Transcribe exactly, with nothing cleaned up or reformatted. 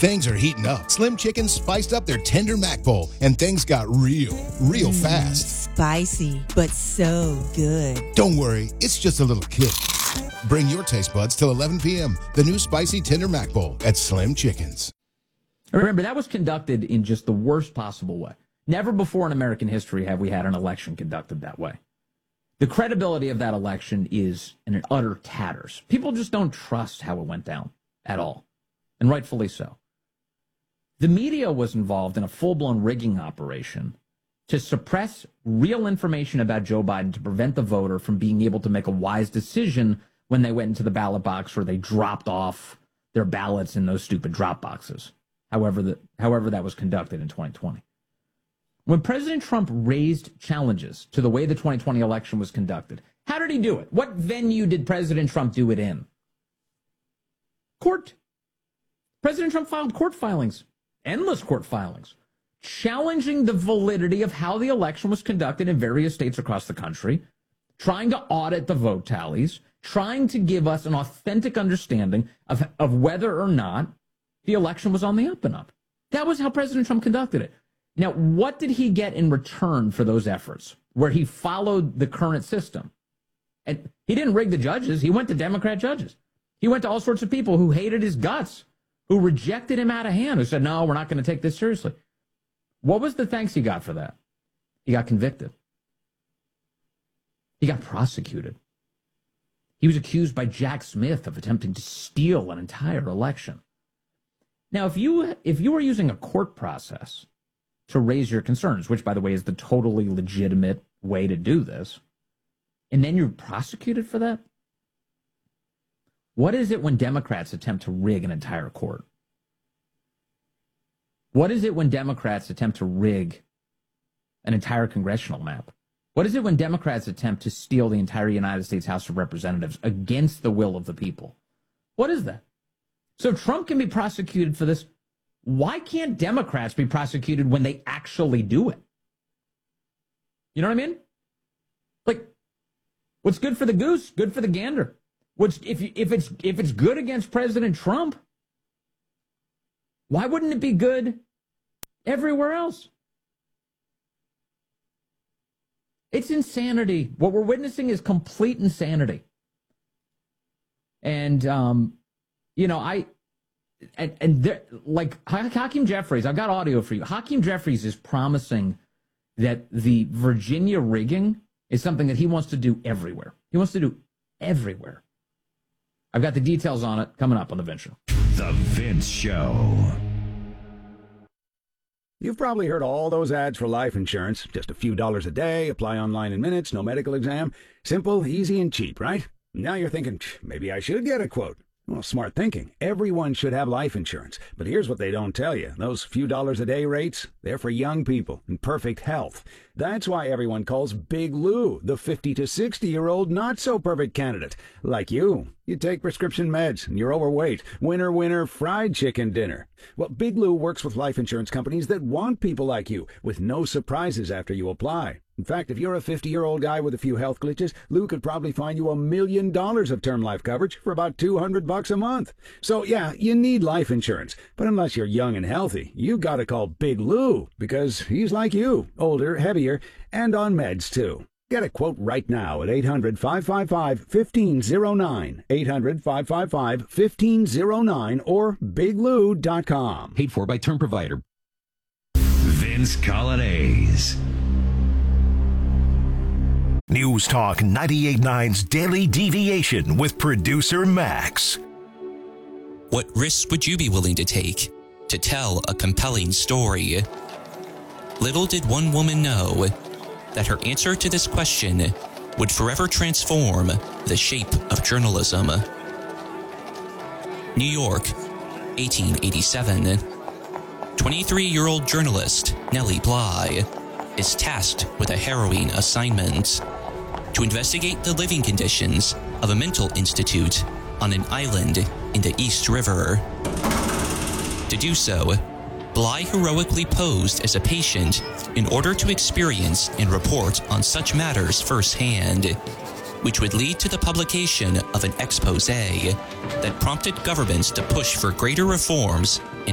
Things are heating up. Slim Chickens spiced up their tender mac bowl, and things got real, real Mm, fast. Spicy, but so good. Don't worry, it's just a little kick. Bring your taste buds till eleven p.m. The new spicy tender mac bowl at Slim Chickens. Remember, that was conducted in just the worst possible way. Never before in American history have we had an election conducted that way. The credibility of that election is in an utter tatters. People just don't trust how it went down at all, and rightfully so. The media was involved in a full-blown rigging operation to suppress real information about Joe Biden to prevent the voter from being able to make a wise decision when they went into the ballot box or they dropped off their ballots in those stupid drop boxes, however, the, however that was conducted in twenty twenty. When President Trump raised challenges to the way the twenty twenty election was conducted, how did he do it? What venue did President Trump do it in? Court. President Trump filed court filings. Endless court filings, challenging the validity of how the election was conducted in various states across the country, trying to audit the vote tallies, trying to give us an authentic understanding of, of whether or not the election was on the up and up. That was how President Trump conducted it. Now, what did he get in return for those efforts, where he followed the current system? And he didn't rig the judges. He went to Democrat judges. He went to all sorts of people who hated his guts, who rejected him out of hand, who said, no, we're not going to take this seriously. What was the thanks he got for that? He got convicted. He got prosecuted. He was accused by Jack Smith of attempting to steal an entire election. Now, if you if you were using a court process to raise your concerns, which, by the way, is the totally legitimate way to do this, and then you're prosecuted for that, what is it when Democrats attempt to rig an entire court? What is it when Democrats attempt to rig an entire congressional map? What is it when Democrats attempt to steal the entire United States House of Representatives against the will of the people? What is that? So Trump can be prosecuted for this. Why can't Democrats be prosecuted when they actually do it? You know what I mean? Like, what's good for the goose, good for the gander. What's if you, if it's if it's good against President Trump, why wouldn't it be good everywhere else? It's insanity. What we're witnessing is complete insanity. And um, you know, I and and there, like Hakeem Jeffries, I've got audio for you. Hakeem Jeffries is promising that the Virginia rigging is something that he wants to do everywhere. He wants to do everywhere. I've got the details on it coming up on The Vince Show. The Vince Show. You've probably heard all those ads for life insurance. Just a few dollars a day, apply online in minutes, no medical exam. Simple, easy, and cheap, right? Now you're thinking, maybe I should get a quote. Well, smart thinking. Everyone should have life insurance. But here's what they don't tell you. Those few dollars a day rates, they're for young people in perfect health. That's why everyone calls Big Lou the fifty to sixty-year-old not-so-perfect candidate. Like you. You take prescription meds and you're overweight. Winner, winner, fried chicken dinner. Well, Big Lou works with life insurance companies that want people like you, with no surprises after you apply. In fact, if you're a fifty-year-old guy with a few health glitches, Lou could probably find you a million dollars of term life coverage for about two hundred bucks a month. So yeah, you need life insurance. But unless you're young and healthy, you gotta call Big Lou, because he's like you, older, heavier, and on meds too. Get a quote right now at eight hundred, five five five, one five zero nine, eight hundred, five five five, one five zero nine, or big lou dot com. Paid for by term provider. Vince Colonnese. News Talk ninety-eight point nine's Daily Deviation with producer Max. What risks would you be willing to take to tell a compelling story? Little did one woman know that her answer to this question would forever transform the shape of journalism. New York, eighteen eighty-seven. twenty-three-year-old journalist Nellie Bly is tasked with a harrowing assignment: to investigate the living conditions of a mental institute on an island in the East River. To do so, Bly heroically posed as a patient in order to experience and report on such matters firsthand, which would lead to the publication of an expose that prompted governments to push for greater reforms